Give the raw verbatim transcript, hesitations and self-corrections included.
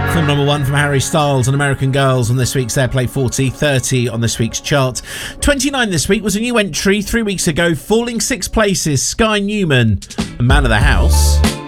Film number one from Harry Styles and American Girls on this week's Airplay forty, thirty on this week's chart. twenty-nine this week was a new entry three weeks ago, falling six places, Sky Newman, and Man of the House.